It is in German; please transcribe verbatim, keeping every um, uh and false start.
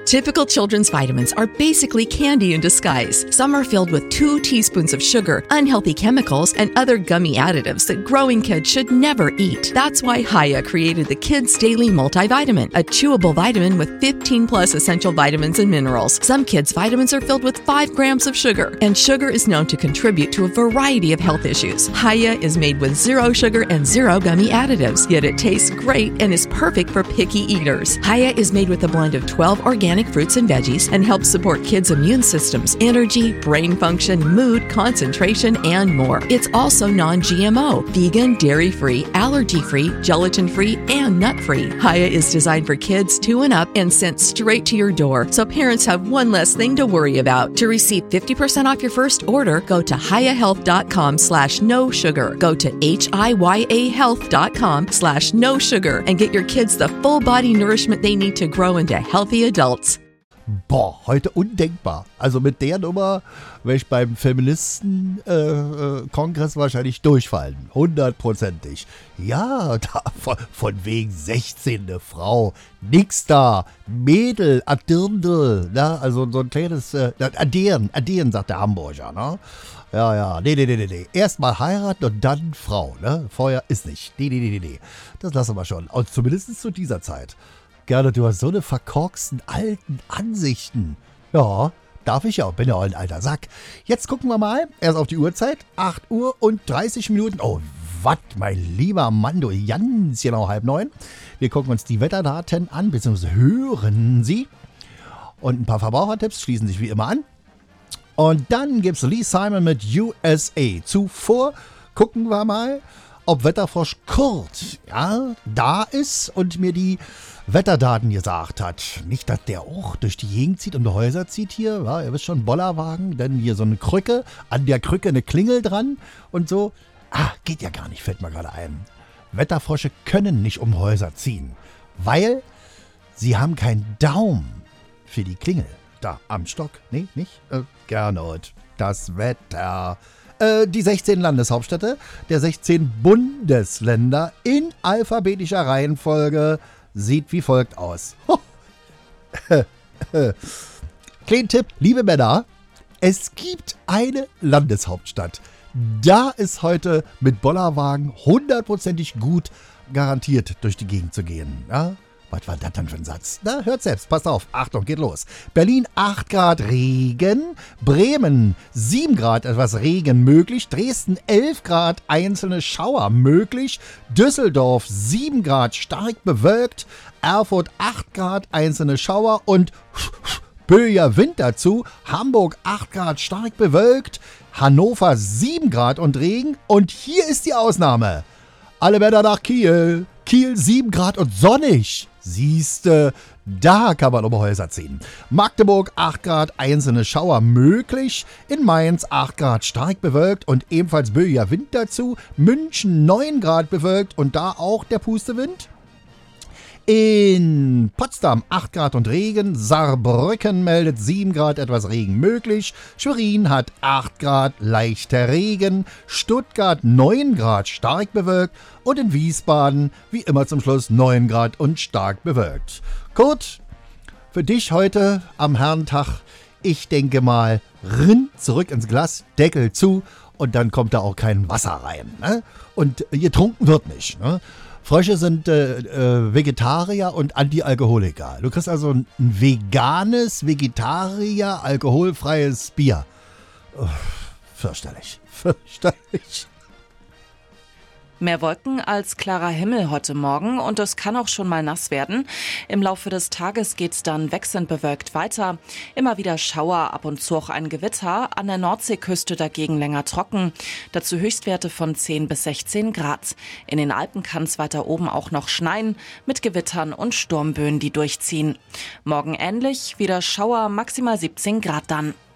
Typical children's vitamins are basically candy in disguise. Some are filled with two teaspoons of sugar, unhealthy chemicals, and other gummy additives that growing kids should never eat. That's why Hiya created the Kids Daily Multivitamin, a chewable vitamin with fifteen plus essential vitamins and minerals. Some kids' vitamins are filled with five grams of sugar, and sugar is known to contribute to a variety of health issues. Hiya is made with zero sugar and zero gummy additives, yet it tastes great and is perfect for picky eaters. Hiya is made with a blend of twelve organic fruits and veggies and helps support kids' immune systems, energy, brain function, mood, concentration, and more. It's also non-G M O, vegan, dairy-free, allergy-free, gelatin-free, and nut-free. Hiya is designed for kids two and up and sent straight to your door, so parents have one less thing to worry about. To receive fifty percent off your first order, go to hiyahealth.com slash no sugar. Go to H-I-Y-A health.com slash no sugar and get your kids the full body nourishment they need to grow into healthy adults. Boah, heute undenkbar. Also mit der Nummer werde ich beim Feministen-Kongress äh, äh, wahrscheinlich durchfallen. Hundertprozentig. Ja, da, von, von wegen sechzehnte Frau. Nix da. Mädel, Adirndl. Ne? Also so ein kleines, äh, Addieren, Addieren, sagt der Hamburger. Ne? Ja, ja, nee, nee, nee, nee. Erstmal heiraten und dann Frau. Ne? Vorher ist nicht. Nee, nee, nee, nee. Das lassen wir schon. Und zumindest zu dieser Zeit. Gerne, du hast so eine verkorksten alten Ansichten. Ja, darf ich auch. Bin ja auch ein alter Sack. Jetzt gucken wir mal. Erst auf die Uhrzeit. acht Uhr und dreißig Minuten. Oh, was, mein lieber Mann, du ganz genau halb neun. Wir gucken uns die Wetterdaten an, beziehungsweise hören sie. Und ein paar Verbrauchertipps schließen sich wie immer an. Und dann gibt's Lee Simon mit U S A. Zuvor gucken wir mal, ob Wetterfrosch Kurt, ja, da ist und mir die Wetterdaten gesagt hat. Nicht, dass der auch durch die Gegend zieht und die Häuser zieht hier. Ja, ihr wisst schon, Bollerwagen, dann hier so eine Krücke, an der Krücke eine Klingel dran und so. Ah, geht ja gar nicht, fällt mir gerade ein. Wetterfrösche können nicht um Häuser ziehen, weil sie haben keinen Daumen für die Klingel. Da, am Stock. Nee, nicht? Äh, Gernot, das Wetter. Äh, die sechzehn Landeshauptstädte der sechzehn Bundesländer in alphabetischer Reihenfolge sieht wie folgt aus. Kleinen Tipp, liebe Männer, es gibt eine Landeshauptstadt. Da ist heute mit Bollerwagen hundertprozentig gut garantiert durch die Gegend zu gehen. Ja? Was war das dann für ein Satz? Na, hört selbst, passt auf, Achtung, geht los. Berlin acht Grad Regen, Bremen sieben Grad etwas Regen möglich, Dresden elf Grad einzelne Schauer möglich, Düsseldorf sieben Grad stark bewölkt, Erfurt acht Grad einzelne Schauer und böiger Wind dazu, Hamburg acht Grad stark bewölkt, Hannover sieben Grad und Regen und hier ist die Ausnahme. Alle Männer nach Kiel. Kiel sieben Grad und sonnig. Siehste, da kann man um Häuser ziehen. Magdeburg acht Grad, einzelne Schauer möglich. In Mainz acht Grad stark bewölkt und ebenfalls böiger Wind dazu. München neun Grad bewölkt und da auch der Pustewind. In Potsdam acht Grad und Regen, Saarbrücken meldet sieben Grad etwas Regen möglich, Schwerin hat acht Grad leichter Regen, Stuttgart neun Grad stark bewölkt und in Wiesbaden wie immer zum Schluss neun Grad und stark bewölkt. Kurt, für dich heute am Herrentag, ich denke mal, rinn zurück ins Glas, Deckel zu und dann kommt da auch kein Wasser rein. Ne? Und getrunken wird nicht. Ne? Frösche sind äh, äh, Vegetarier und Anti-Alkoholiker. Du kriegst also ein veganes, Vegetarier, alkoholfreies Bier. Oh, fürchterlich, fürchterlich. Mehr Wolken als klarer Himmel heute Morgen und es kann auch schon mal nass werden. Im Laufe des Tages geht's dann wechselnd bewölkt weiter. Immer wieder Schauer, ab und zu auch ein Gewitter. An der Nordseeküste dagegen länger trocken. Dazu Höchstwerte von zehn bis sechzehn Grad. In den Alpen kann es weiter oben auch noch schneien, mit Gewittern und Sturmböen, die durchziehen. Morgen ähnlich, wieder Schauer, maximal siebzehn Grad dann.